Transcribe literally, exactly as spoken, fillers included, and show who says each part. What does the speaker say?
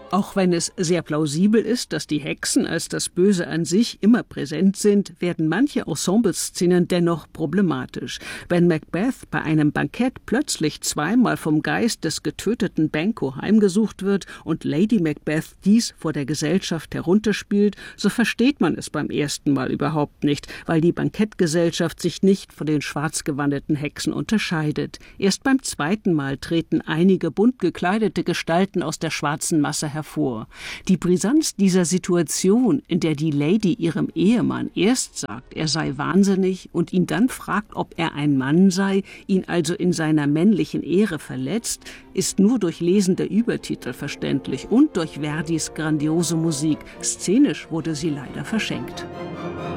Speaker 1: Auch wenn es sehr plausibel ist, dass die Hexen als das Böse an sich immer präsent sind, werden manche Ensembleszenen dennoch problematisch. Wenn Macbeth bei einem Bankett plötzlich zweimal vom Geist des getöteten Banquo heimgesucht wird und Lady Macbeth dies vor der Gesellschaft herunterspielt, so versteht man es beim ersten Mal überhaupt nicht, weil die Bankettgesellschaft sich nicht von den schwarzgewandeten Hexen unterscheidet. Erst beim zweiten Mal treten einige bunt gekleidete Gestalten aus der schwarzen Masse hervor. hervor. Die Brisanz dieser Situation, in der die Lady ihrem Ehemann erst sagt, er sei wahnsinnig und ihn dann fragt, ob er ein Mann sei, ihn also in seiner männlichen Ehre verletzt, ist nur durch Lesen der Übertitel verständlich und durch Verdis grandiose Musik. Szenisch wurde sie leider verschenkt.